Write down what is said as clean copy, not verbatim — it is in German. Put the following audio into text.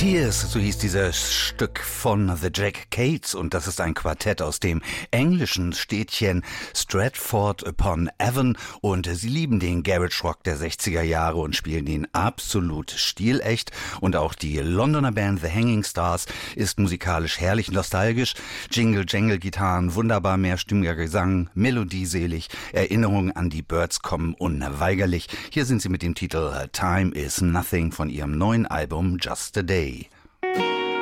Tears, so hieß dieses Stück von The Jack Cates, und das ist ein Quartett aus dem englischen Städtchen Stratford-upon-Avon, und sie lieben den Garage Rock der 60er Jahre und spielen ihn absolut stilecht, und auch die Londoner Band The Hanging Stars ist musikalisch herrlich nostalgisch, Jingle-Jangle-Gitarren, wunderbar mehrstimmiger Gesang, melodieselig, Erinnerungen an die Byrds kommen unweigerlich. Hier sind sie mit dem Titel Time is Nothing von ihrem neuen Album Just a Day.